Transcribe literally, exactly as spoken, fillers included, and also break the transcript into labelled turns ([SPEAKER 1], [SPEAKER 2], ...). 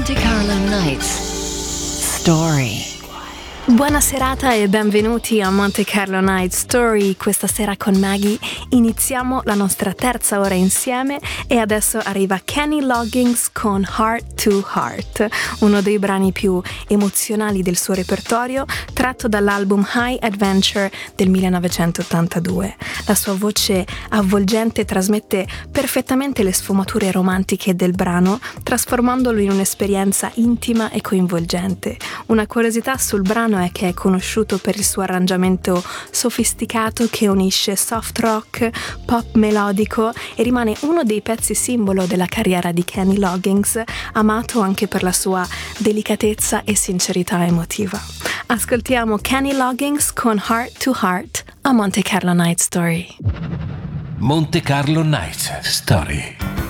[SPEAKER 1] Monte Carlo Nights Story.
[SPEAKER 2] Buona serata e benvenuti a Monte Carlo Night Story. Questa sera con Maggie iniziamo la nostra terza ora insieme e adesso arriva Kenny Loggins con Heart to Heart, uno dei brani più emozionali del suo repertorio, tratto dall'album High Adventure del millenovecentottantadue. La sua voce avvolgente trasmette perfettamente le sfumature romantiche del brano, trasformandolo in un'esperienza intima e coinvolgente. Una curiosità sul brano è che è conosciuto per il suo arrangiamento sofisticato che unisce soft rock, pop melodico e rimane uno dei pezzi simbolo della carriera di Kenny Loggins, amato anche per la sua delicatezza e sincerità emotiva. Ascoltiamo Kenny Loggins con Heart to Heart a Monte Carlo Night Story.
[SPEAKER 3] Monte Carlo Night Story.